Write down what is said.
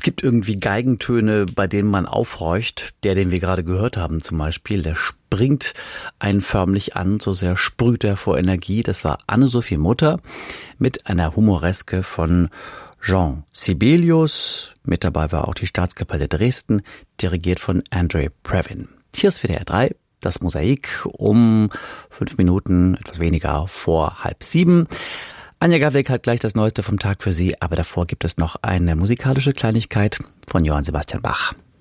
gibt irgendwie Geigentöne, bei denen man aufhorcht. Der, den wir gerade gehört haben zum Beispiel, der springt einen förmlich an, so sehr sprüht er vor Energie. Das war Anne-Sophie Mutter mit einer Humoreske von Jean Sibelius. Mit dabei war auch die Staatskapelle Dresden, dirigiert von Andrei Previn. Hier ist WDR 3, das Mosaik, um 5 Minuten, etwas weniger vor 6:30. Anja Gawlik hat gleich das Neueste vom Tag für Sie, aber davor gibt es noch eine musikalische Kleinigkeit von Johann Sebastian Bach.